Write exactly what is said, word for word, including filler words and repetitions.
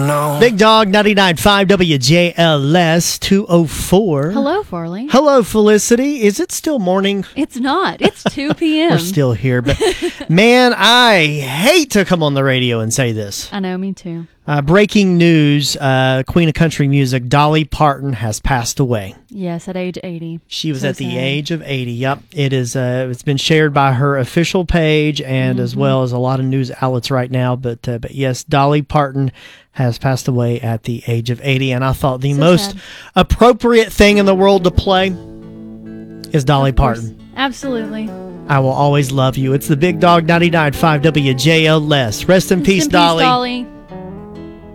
No. Big Dog ninety-nine point five W J L S two oh four. Hello, Farley. Hello, Felicity. Is it still morning? It's not. It's two p.m. We're still here, but man, I hate to come on the radio and say this. I know, me too. Uh, breaking news, uh, Queen of Country Music, Dolly Parton has passed away. Yes, at age eighty. She was So at the sad. age of eighty. Yep. It is, uh, it's been shared by her official page and Mm-hmm. as well as a lot of news outlets right now. But, uh, but yes, Dolly Parton has passed away at the age of eighty. And I thought the So most sad. appropriate thing in the world to play is Dolly Of course. Parton. Absolutely. I will always love you. It's the Big Dog ninety-nine point five W J L S. Rest in Rest peace, in Dolly. Dolly.